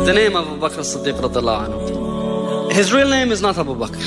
the name of Abu Bakr as-Siddiq radiallahu anhu. His real name is not Abu Bakr.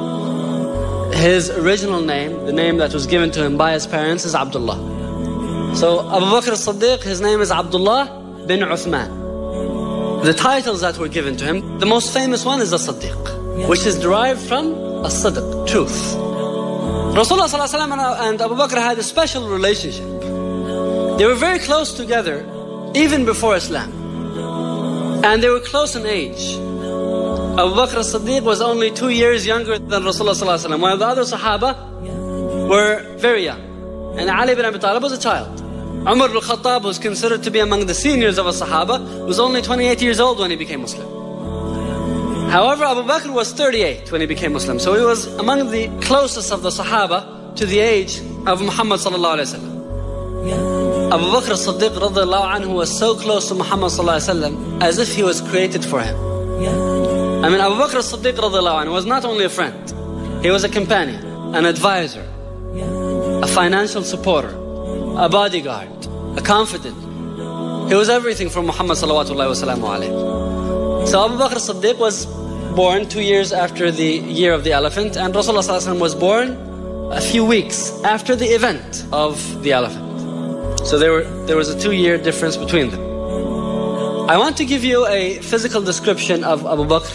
His original name, the name that was given to him by his parents, is Abdullah. So Abu Bakr as-Siddiq, his name is Abdullah bin Uthman. The titles that were given to him, the most famous one is as-Siddiq, which is derived from as-Sidq, truth. Rasulullah and Abu Bakr had a special relationship. They were very close together, even before Islam. And they were close in age. Abu Bakr as-Siddiq was only 2 years younger than Rasulullah, while the other Sahaba were very young. And Ali ibn Abi Talib was a child. Umar al-Khattab, who was considered to be among the seniors of a Sahaba, was only 28 years old when he became Muslim. However, Abu Bakr was 38 when he became Muslim. So he was among the closest of the Sahaba to the age of Muhammad sallallahu alayhi wa sallam. Abu Bakr as-Siddiq radiallahu anhu was so close to Muhammad sallallahu alayhi wa sallam as if he was created for him. I mean, Abu Bakr as-Siddiq radiallahu anhu was not only a friend, he was a companion, an advisor, a financial supporter, a bodyguard, a confidant. He was everything for Muhammad sallallahu alayhi wa. So Abu Bakr as-Siddiq was born 2 years after the year of the elephant, and Rasulullah sallallahu alayhi wa was born a few weeks after the event of the elephant. So there was a 2-year difference between them. I want to give you a physical description of Abu Bakr.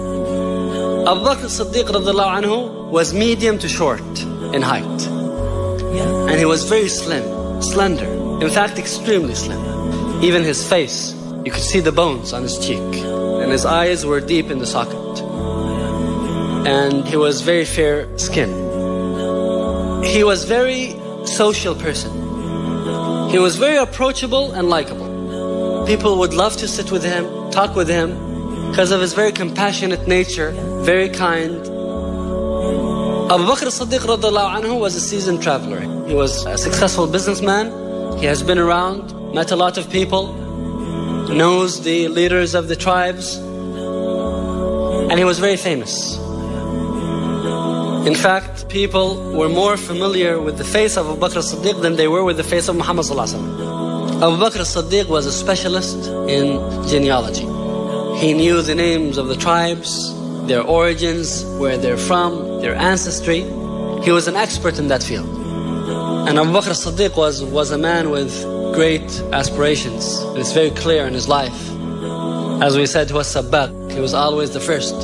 Abu Bakr as-Siddiq radiallahu anhu was medium to short in height. And he was very slim, slender, in fact extremely slim. Even his face, you could see the bones on his cheek. And his eyes were deep in the socket. And he was very fair skinned. He was very social person. He was very approachable and likable. People would love to sit with him, talk with him, because of his very compassionate nature, very kind. Abu Bakr as-Siddiq radiallahu anhu was a seasoned traveler. He was a successful businessman. He has been around, met a lot of people, knows the leaders of the tribes, and he was very famous. In fact, people were more familiar with the face of Abu Bakr as-Siddiq than they were with the face of Muhammad sallallahu alaihi wasallam. Abu Bakr as-Siddiq was a specialist in genealogy. He knew the names of the tribes, their origins, where they're from, their ancestry. He was an expert in that field. And Abu Bakr as-Siddiq was a man with great aspirations. It's very clear in his life. As we said, he was sabbaq. He was always the first.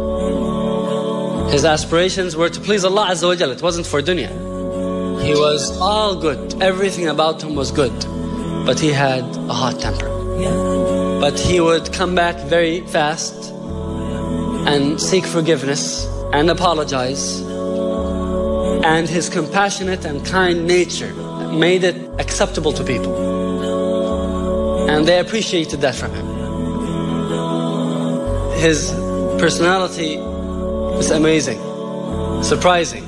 His aspirations were to please Allah Azza wa Jal. It wasn't for dunya. He was all good. Everything about him was good. But he had a hot temper. But he would come back very fast and seek forgiveness and apologize. And his compassionate and kind nature made it acceptable to people. And they appreciated that from him. His personality is amazing, surprising.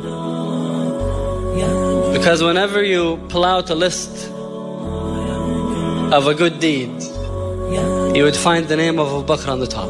Because whenever you pull out a list of a good deed, you would find the name of Abu Bakr on the top.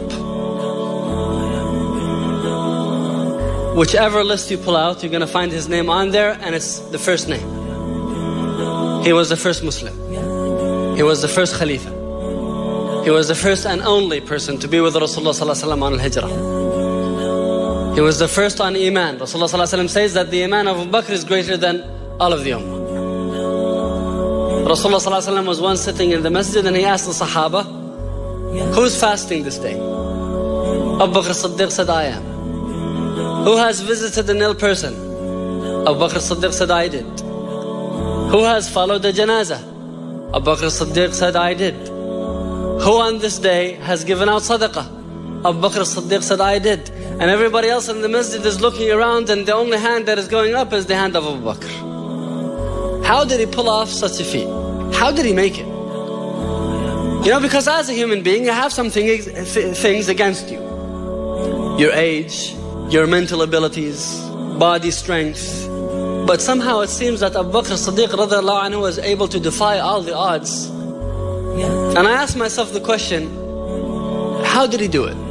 Whichever list you pull out, you're going to find his name on there, and it's the first name. He was the first Muslim. He was the first Khalifa. He was the first and only person to be with Rasulullah sallallahu alaihi wasallam on al-Hijrah. He was the first on Iman. Rasulullah sallallahu alaihi wasallam says that the Iman of Abu Bakr is greater than all of the Ummah. Rasulullah sallallahu alaihi wasallam was once sitting in the masjid and he asked the Sahaba, who's fasting this day? Abu Bakr as-Siddiq said, I am. Who has visited an ill person? Abu Bakr as-Siddiq said, I did. Who has followed the janazah? Abu Bakr as-Siddiq said, I did. Who on this day has given out sadaqah? Abu Bakr as-Siddiq said, I did. And everybody else in the masjid is looking around, and the only hand that is going up is the hand of Abu Bakr. How did he pull off such a feat? How did he make it? You know, because as a human being, you have some things against you. Your age, your mental abilities, body strength. But somehow it seems that Abu Bakr as-Siddiq radiallahu anhu was able to defy all the odds. And I asked myself the question, how did he do it?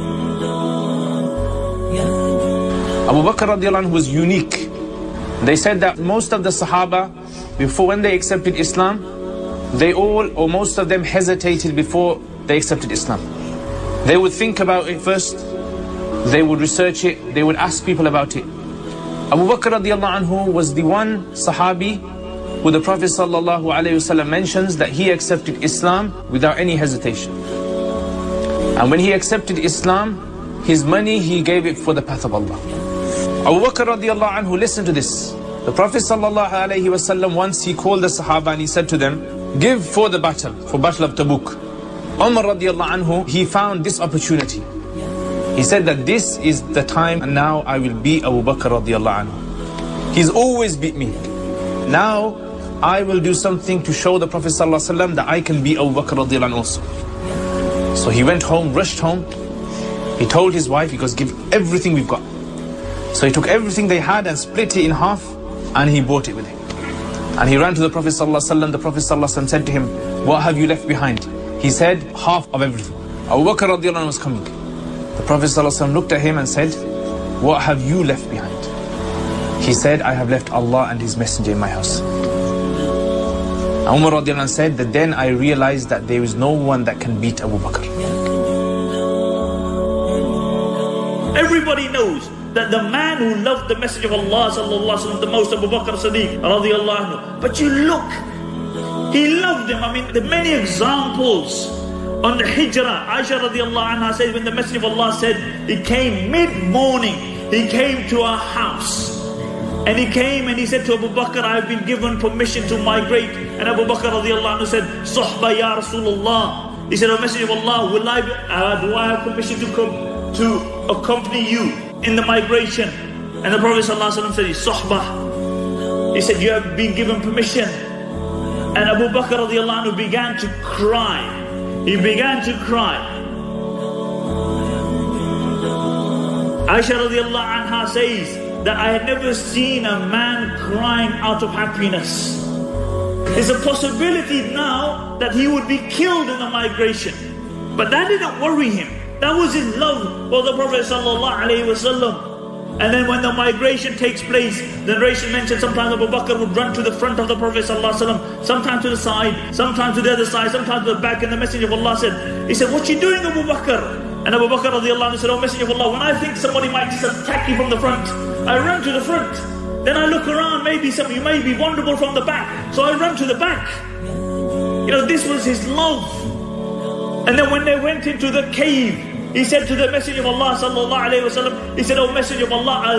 Abu Bakr radiallahu anhu was unique. They said that most of the Sahaba, before when they accepted Islam, they all or most of them hesitated before they accepted Islam. They would think about it first, they would research it, they would ask people about it. Abu Bakr radiallahu anhu was the one Sahabi who the Prophet sallallahu alayhi wasallam mentions that he accepted Islam without any hesitation. And when he accepted Islam, his money he gave it for the path of Allah. Abu Bakr radiallahu anhu, listen to this. The Prophet sallallahu alayhi wasallam, once he called the Sahaba and he said to them, give for the battle, for Battle of Tabuk. Umar radiallahu anhu, he found this opportunity. He said that this is the time and now I will beat Abu Bakr radiallahu anhu. He's always beat me. Now I will do something to show the Prophet sallallahu alaihi wasallam that I can beat Abu Bakr radiallahu anhu also. So he went home, rushed home. He told his wife, he goes, give everything we've got. So he took everything they had and split it in half and he bought it with him. And he ran to the Prophet sallallahu alaihi wasallam. The Prophet sallallahu alaihi wasallam said to him, what have you left behind? He said, half of everything. Abu Bakr radiallahu anhu was coming. The Prophet sallallahu alaihi wasallam looked at him and said, what have you left behind? He said, I have left Allah and His Messenger in my house. Umar radiallahu anhu said that then I realized that there is no one that can beat Abu Bakr. Everybody knows that the man who loved the Messenger of Allah sallallahu alaihi wasallam the most, Abu Bakr Siddiq radiallahu anhu. But you look, he loved him. I mean, there are many examples. On the Hijrah, Aisha radiallahu anha says, when the Messenger of Allah said, he came mid-morning, he came to our house. And he came and he said to Abu Bakr, I have been given permission to migrate. And Abu Bakr radiallahu anhu said, Suhba ya Rasulullah. He said, O Messenger of Allah, do I have permission to accompany you in the migration? And the Prophet sallallahu alaihi wasallam said, Suhba. He said, you have been given permission. And Abu Bakr radiallahu anhu began to cry. He began to cry. Aisha radiallahu anha says that I had never seen a man crying out of happiness. There's a possibility now that he would be killed in the migration. But that didn't worry him. That was his love for the Prophet sallallahu alaihi wasallam. And then when the migration takes place, the narration mentioned sometimes Abu Bakr would run to the front of the Prophet ﷺ, sometimes to the side, sometimes to the other side, sometimes to the back. And the Messenger of Allah said, he said, what you doing, Abu Bakr? And Abu Bakr radiallahu anhu said, oh Messenger of Allah, when I think somebody might just attack you from the front, I run to the front. Then I look around, maybe you may be vulnerable from the back. So I run to the back. You know, this was his love. And then when they went into the cave, he said to the Messenger of Allah sallallahu alaihi wasallam, he said, oh Messenger of Allah,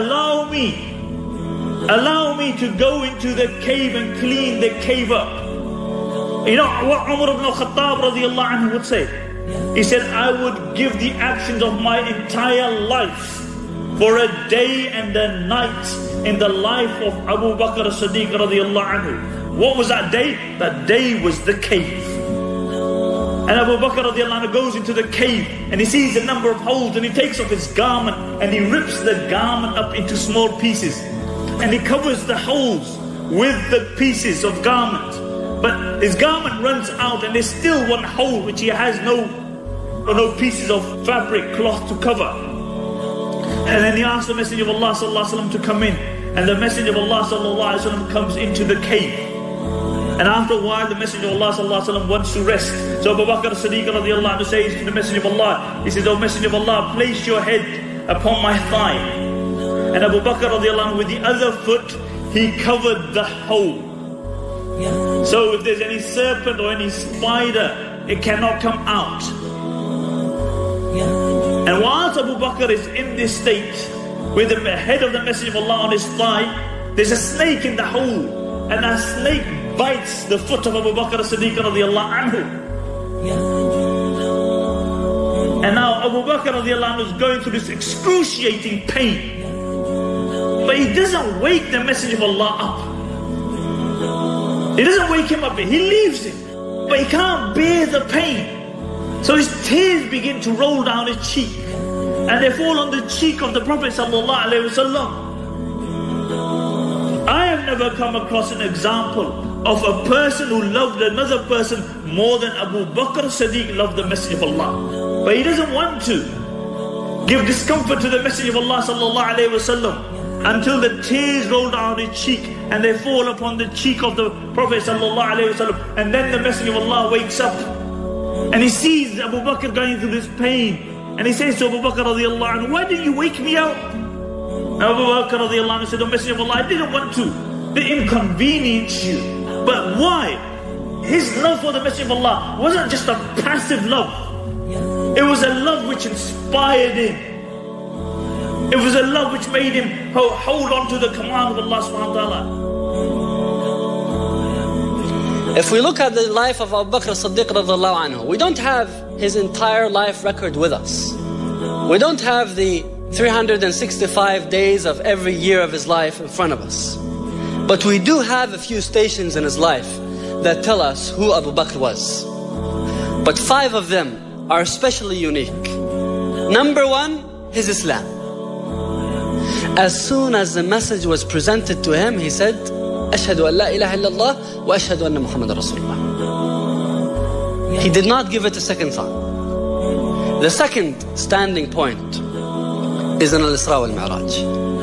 allow me to go into the cave and clean the cave up. You know what Umar ibn al-Khattab radiallahu anhu would say? He said, I would give the actions of my entire life for a day and a night in the life of Abu Bakr as-Siddiq radiallahu anhu. What was that day? That day was the cave. And Abu Bakr radiallahu anhu goes into the cave and he sees a number of holes and he takes off his garment and he rips the garment up into small pieces. And he covers the holes with the pieces of garment. But his garment runs out and there's still one hole which he has no pieces of fabric, cloth to cover. And then he asks the Messenger of Allah sallallahu alaihi wasallam to come in. And the Messenger of Allah sallallahu alaihi wasallam comes into the cave. And after a while, the Messenger of Allah sallallahu alaihi wasallam wants to rest. So Abu Bakr as-Siddiq radiallahu anhu says to the Messenger of Allah, he says, "O Messenger of Allah, place your head upon my thigh." And Abu Bakr radiallahu anhu, with the other foot, he covered the hole. So if there's any serpent or any spider, it cannot come out. And whilst Abu Bakr is in this state, with the head of the Messenger of Allah on his thigh, there's a snake in the hole. And that snake bites the foot of Abu Bakr as-Siddiq radiallahu anhu. And now Abu Bakr radiallahu anhu is going through this excruciating pain. But he doesn't wake the Messenger of Allah up. He doesn't wake him up, he leaves him. But he can't bear the pain. So his tears begin to roll down his cheek. And they fall on the cheek of the Prophet sallallahu alaihi wasallam. I have never come across an example of a person who loved another person more than Abu Bakr as-Siddiq loved the Messenger of Allah. But he doesn't want to give discomfort to the Messenger of Allah sallallahu alaihi wasallam until the tears roll down his cheek and they fall upon the cheek of the Prophet sallallahu alaihi wasallam. And then the Messenger of Allah wakes up And he sees Abu Bakr going through this pain. And he says to Abu Bakr radiallahu anhu, why didn't you wake me up? And Abu Bakr radiallahu anhu said, O Messenger of Allah, I didn't want to inconvenience you. But why? His love for the Messenger of Allah wasn't just a passive love. It was a love which inspired him. It was a love which made him hold on to the command of Allah subhanahu wa ta'ala. If we look at the life of Abu Bakr as-Siddiq radiallahu anhu, we don't have his entire life record with us. We don't have the 365 days of every year of his life in front of us. But we do have a few stations in his life that tell us who Abu Bakr was. But 5 of them are especially unique. Number 1, his Islam. As soon as the message was presented to him, he said, أشهد أن لا إله إلا الله وأشهد أن محمد رسول الله. He did not give it a second thought. The second standing point is in Al-Isra wal-Mi'raj.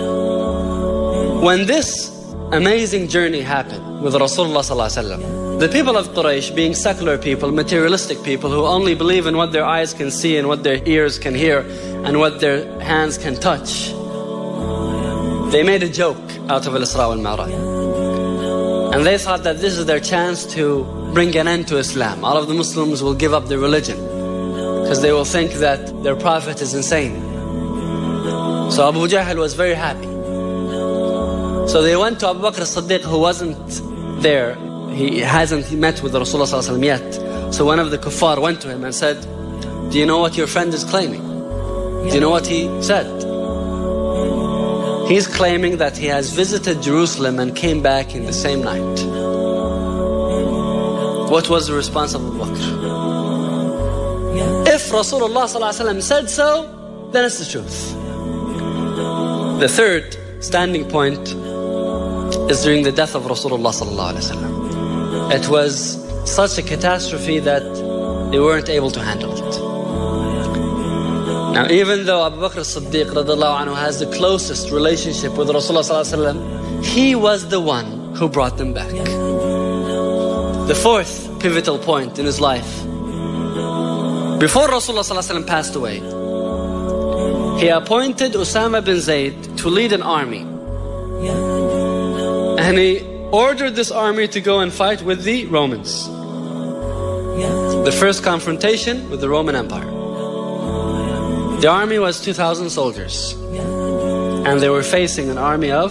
When this amazing journey happened with Rasulullah sallallahu alaihi wasallam, the people of Quraysh, being secular people, materialistic people who only believe in what their eyes can see and what their ears can hear and what their hands can touch, they made a joke out of Al-Isra wal-Mi'raj. And they thought that this is their chance to bring an end to Islam. All of the Muslims will give up their religion because they will think that their prophet is insane. So Abu Jahl was very happy. So they went to Abu Bakr as-Siddiq, who wasn't there. He hasn't met with Rasulullah sallallahu alaihi wasallam yet. So one of the kuffar went to him and said, do you know what your friend is claiming? Do you know what he said? He's claiming that he has visited Jerusalem and came back in the same night. What was the response of Abu Bakr? If Rasulullah sallallahu alaihi wasallam said so, then it's the truth. The third standing point is during the death of Rasulullah sallallahu alaihi wasallam. It was such a catastrophe that they weren't able to handle it. Now, even though Abu Bakr as-Siddiq radiallahu anhu has the closest relationship with Rasulullah sallallahu alaihi wasallam, he was the one who brought them back. The fourth pivotal point in his life, before Rasulullah sallallahu alaihi wasallam passed away, he appointed Usama bin Zayd to lead an army. And he ordered this army to go and fight with the Romans. The first confrontation with the Roman Empire. The army was 2,000 soldiers. And they were facing an army of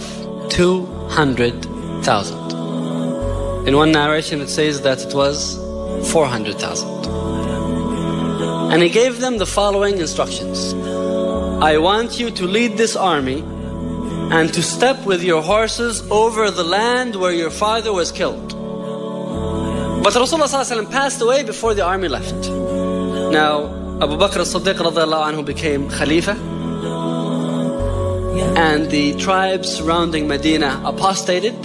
200,000. In one narration it says that it was 400,000. And he gave them the following instructions. I want you to lead this army and to step with your horses over the land where your father was killed. But Rasulullah ﷺ passed away before the army left. Now, Abu Bakr as-Siddiq radiallahu anhu became Khalifa, and the tribes surrounding Medina apostated.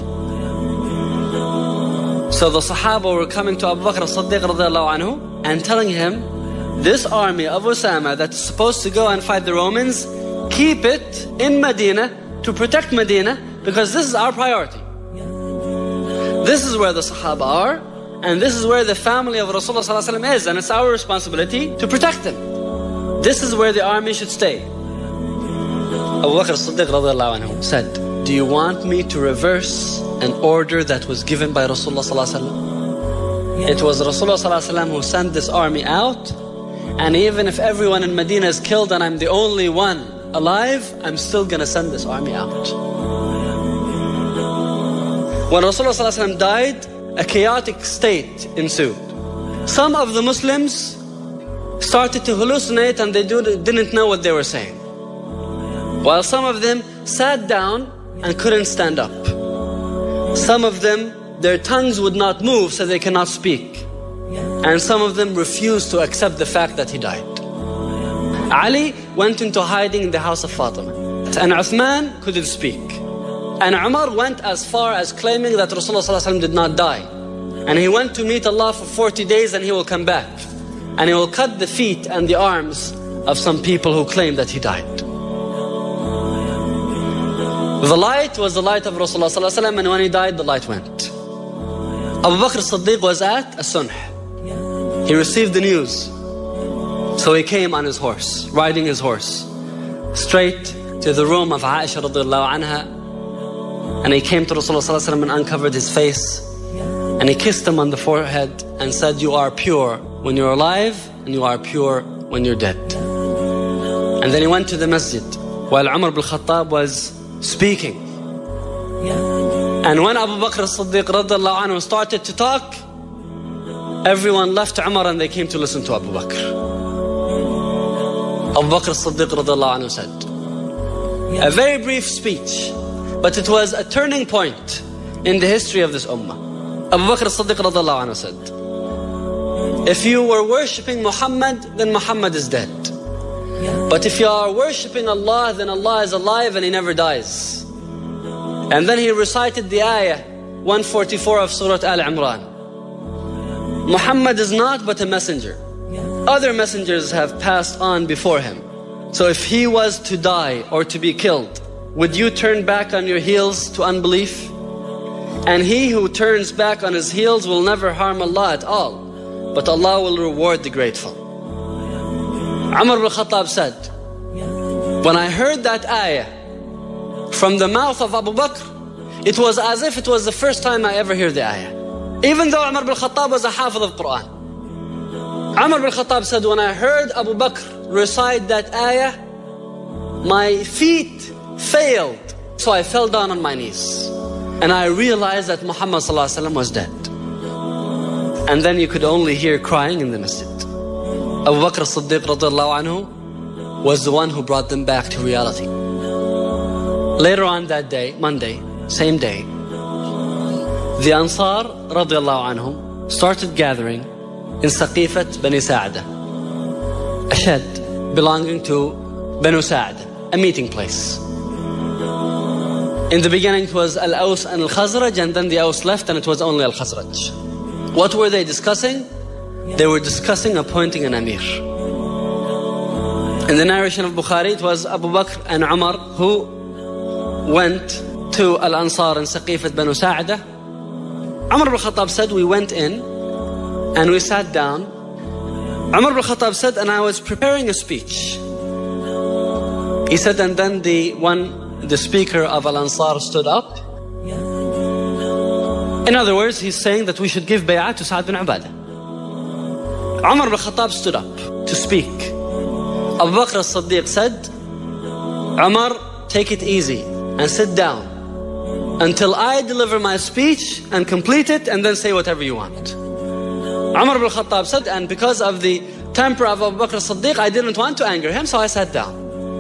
So the Sahaba were coming to Abu Bakr as-Siddiq radiallahu anhu and telling him, this army of Usama that's supposed to go and fight the Romans, keep it in Medina to protect Medina, because this is our priority. This is where the Sahaba are, and this is where the family of Rasulullah ﷺ is, and it's our responsibility to protect them. This is where the army should stay. Abu Bakr as-Siddiq radiallahu anhu said, do you want me to reverse an order that was given by Rasulullah ﷺ? It was Rasulullah ﷺ who sent this army out, and even if everyone in Medina is killed and I'm the only one alive, I'm still going to send this army out. When Rasulullah ﷺ died, a chaotic state ensued. Some of the Muslims started to hallucinate and they didn't know what they were saying. While some of them sat down and couldn't stand up. Some of them, their tongues would not move so they cannot speak. And some of them refused to accept the fact that he died. Ali went into hiding in the house of Fatima. And Uthman couldn't speak. And Umar went as far as claiming that Rasulullah ﷺ did not die. And he went to meet Allah for 40 days and he will come back. And he will cut the feet and the arms of some people who claim that he died. The light was the light of Rasulullah ﷺ, and when he died, the light went. Abu Bakr as-Siddiq was at As-Sunh. He received the news. So he came on his horse, riding his horse, straight to the room of Aisha radiallahu anha. And he came to Rasulullah sallallahu alaihi wasallam and uncovered his face. And he kissed him on the forehead and said, "You are pure when you're alive, and you are pure when you're dead." And then he went to the masjid while Umar ibn Khattab was speaking. And when Abu Bakr as-Siddiq radiallahu anhu started to talk, everyone left Umar and they came to listen to Abu Bakr. Abu Bakr as-Siddiq radiallahu anhu said, a very brief speech, but it was a turning point in the history of this ummah. Abu Bakr as-Siddiq radiallahu anhu said, if you were worshipping Muhammad, then Muhammad is dead. But if you are worshipping Allah, then Allah is alive and He never dies. And then he recited the ayah 144 of Surah Al-Imran. Muhammad is not but a messenger. Other messengers have passed on before him. So if he was to die or to be killed, would you turn back on your heels to unbelief? And he who turns back on his heels will never harm Allah at all, but Allah will reward the grateful. Umar ibn Khattab said, when I heard that ayah from the mouth of Abu Bakr, it was as if it was the first time I ever heard the ayah. Even though Umar ibn Khattab was a hafiz of Quran. Umar ibn Khattab said, when I heard Abu Bakr recite that ayah, my feet failed, so I fell down on my knees. And I realized that Muhammad ﷺ was dead. And then you could only hear crying in the masjid. Abu Bakr as-Siddiq radiallahu anhu was the one who brought them back to reality. Later on that day, Monday, same day, the Ansar radiallahu anhum started gathering in Saqifat Bani Sa'ada, a shed belonging to Banu Sa'ada, a meeting place. In the beginning it was Al-Aws and Al-Khazraj, and then the Aws left and it was only Al-Khazraj. What were they discussing? They were discussing appointing an Amir. In the narration of Bukhari, it was Abu Bakr and Umar who went to Al-Ansar in Saqifat Banu Sa'ada. Umar ibn Khattab said, we went in and we sat down. Umar ibn Khattab said, and I was preparing a speech. He said, and then the speaker of Al-Ansar stood up. In other words, he's saying that we should give bay'ah to Sa'ad bin Ubadah. Umar ibn Khattab stood up to speak. Abu Bakr as-Siddiq said, Umar, take it easy and sit down until I deliver my speech and complete it, and then say whatever you want. Umar ibn Khattab said, and because of the temper of Abu Bakr as-Siddiq, I didn't want to anger him, so I sat down.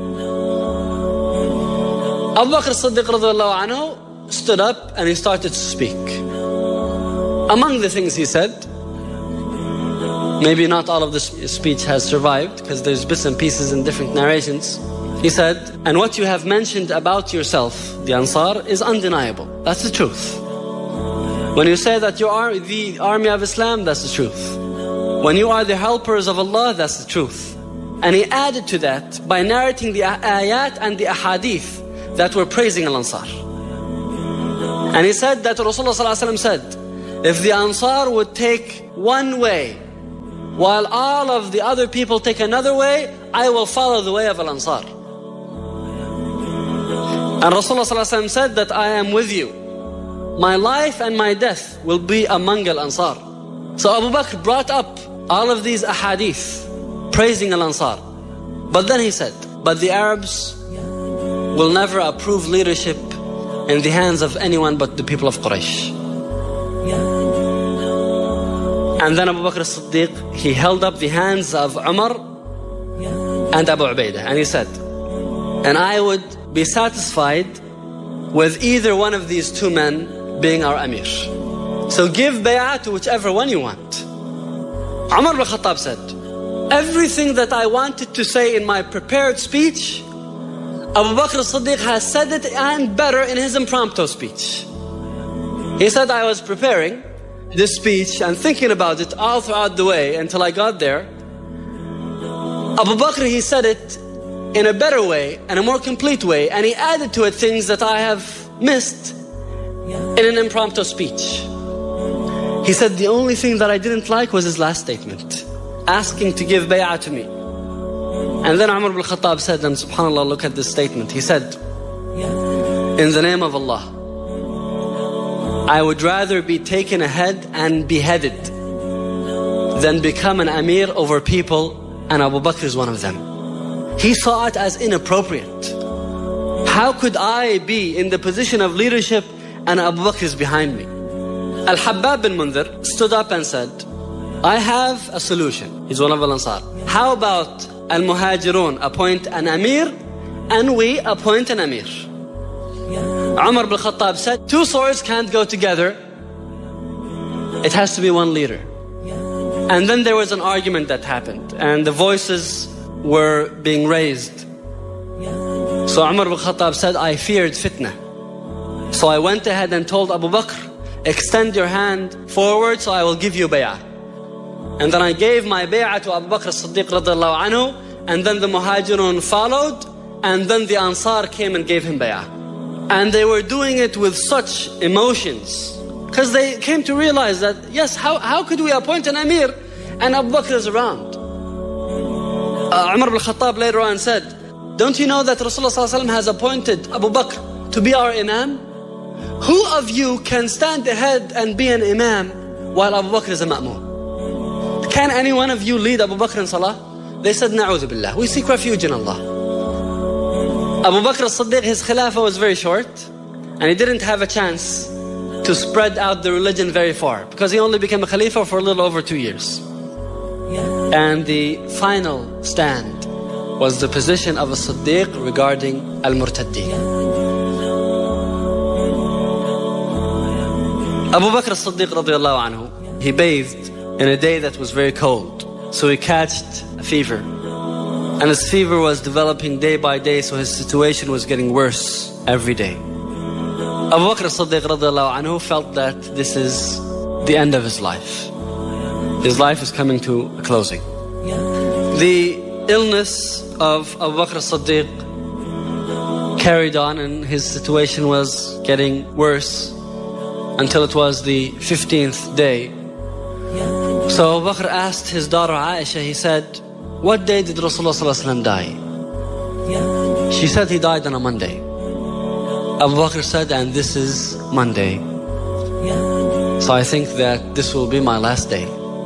Abu Bakr as-Siddiq radiallahu anhu stood up and he started to speak. Among the things he said, maybe not all of this speech has survived because there's bits and pieces in different narrations. He said, and what you have mentioned about yourself, the Ansar, is undeniable. That's the truth. When you say that you are the army of Islam, that's the truth. When you are the helpers of Allah, that's the truth. And he added to that by narrating the ayat and the ahadith that were praising Al-Ansar. And he said that Rasulullah ﷺ said, if the Ansar would take one way while all of the other people take another way, I will follow the way of Al-Ansar. And Rasulullah ﷺ said that I am with you. My life and my death will be among Al-Ansar. So Abu Bakr brought up all of these ahadith praising Al-Ansar. But then he said, but the Arabs will never approve leadership in the hands of anyone but the people of Quraysh. And then Abu Bakr as-Siddiq, he held up the hands of Umar and Abu Ubaidah, and he said, and I would be satisfied with either one of these two men being our Amir. So give bay'ah to whichever one you want. Umar ibn Khattab said, everything that I wanted to say in my prepared speech, Abu Bakr as-Siddiq has said it and better in his impromptu speech. He said, I was preparing this speech and thinking about it all throughout the way until I got there. Abu Bakr, he said it in a better way and a more complete way, and he added to it things that I have missed in an impromptu speech. He said the only thing that I didn't like was his last statement. asking to give bay'ah to me. And then Umar ibn Khattab said, and subhanAllah, look at this statement. He said, in the name of Allah, I would rather be taken ahead and beheaded than become an Amir over people, and Abu Bakr is one of them. He saw it as inappropriate. How could I be in the position of leadership and Abu Bakr is behind me? Al-Habbab bin Mundhir stood up and said, I have a solution. He's one of Al-Ansar. How about Al-Muhajirun appoint an Amir and we appoint an Amir? Umar ibn Khattab said, two swords can't go together. It has to be one leader. And then there was an argument that happened and the voices were being raised. So Umar ibn Khattab said, I feared fitna. So I went ahead and told Abu Bakr, extend your hand forward so I will give you bay'ah. And then I gave my bay'ah to Abu Bakr as-Siddiq radiallahu anhu, and then the Muhajirun followed, and then the Ansar came and gave him bay'ah. And they were doing it with such emotions, because they came to realize that, yes, how could we appoint an Amir and Abu Bakr is around? Umar ibn Khattab later on said, don't you know that Rasulullah has appointed Abu Bakr to be our Imam? Who of you can stand ahead and be an Imam while Abu Bakr is a Ma'mum? Can any one of you lead Abu Bakr in Salah? They said, Na'udhu billah, we seek refuge in Allah. Abu Bakr as-Siddiq, his Khilafah was very short, and he didn't have a chance to spread out the religion very far, because he only became a Khalifa for a little over 2 years. And the final stand was the position of a Siddiq regarding Al-Murtaddeen. Abu Bakr as-Siddiq radiallahu anhu, he bathed in a day that was very cold. So he catched a fever. And his fever was developing day by day, so his situation was getting worse every day. Abu Bakr as-Siddiq radiallahu anhu felt that this is the end of his life. His life is coming to a closing. The illness of Abu Bakr as-Siddiq carried on, and his situation was getting worse until it was the 15th day. So Abu Bakr asked his daughter Aisha, he said, what day did Rasulullah die? She said he died on a Monday. Abu Bakr said, and this is Monday. So I think that this will be my last day.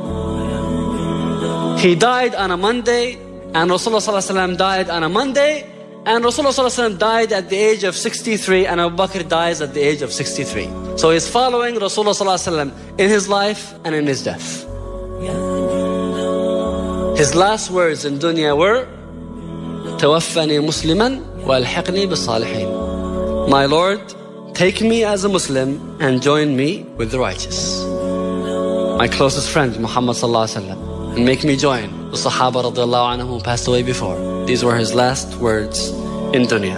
He died on a Monday, and Rasulullah died on a Monday, and Rasulullah died at the age of 63, and Abu Bakr dies at the age of 63. So he's following Rasulullah in his life and in his death. His last words in dunya were, توفني مسلما والحقني بالصالحين. My Lord, take me as a Muslim and join me with the righteous. My closest friend Muhammad sallallahu alaihi wasallam, and make me join the Sahaba radiallahu anhum who passed away before. These were his last words in dunya.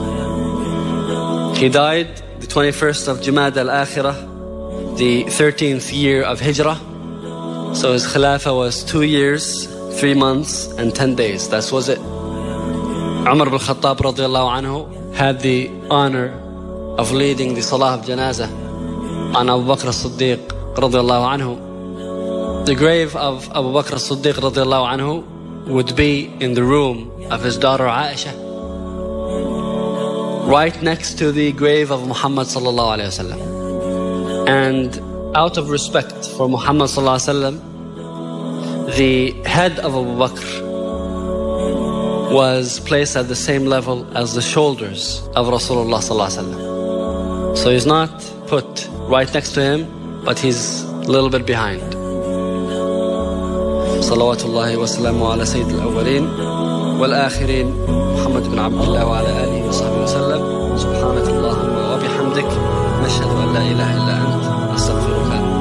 He died the 21st of Jumad al-Akhirah, the 13th year of Hijrah. So his Khilafah was 2 years, 3 months and 10 days. That was it. Umar ibn Khattab radiallahu anhu had the honor of leading the Salah of Janazah on Abu Bakr as-Siddiq radiallahu anhu. The grave of Abu Bakr as-Siddiq radiallahu anhu would be in the room of his daughter Aisha, right next to the grave of Muhammad sallallahu alayhi wasallam. And out of respect for Muhammad sallallahu alayhi wasallam, the head of Abu Bakr was placed at the same level as the shoulders of Rasulullah sallallahu alayhi wasallam. So he's not put right next to him, but he's a little bit behind. Salawatullahi wa salamu ala Sayyid al-awwalin wal-akhirin Muhammad ibn Abdullah wa ala alihi wa sahbihi wa sallam. Subhanakallahumma wa bihamdik, nashhadu an la ilaha illa ant, astaghfiruka